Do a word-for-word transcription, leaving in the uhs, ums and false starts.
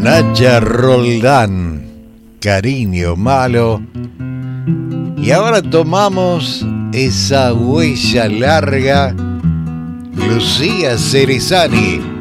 Nacha Roldán, Cariño Malo. Y ahora tomamos esa huella larga, Lucía Cerezani,